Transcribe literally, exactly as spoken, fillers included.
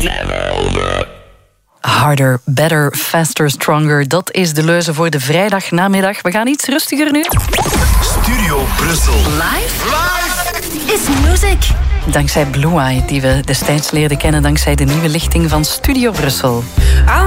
Harder, better, faster, stronger. Dat is de leuze voor de vrijdagnamiddag. We gaan iets rustiger nu. Studio Brussel. Live? Live is music. Dankzij Blue Eye, die we destijds leerden kennen dankzij de nieuwe lichting van Studio Brussel.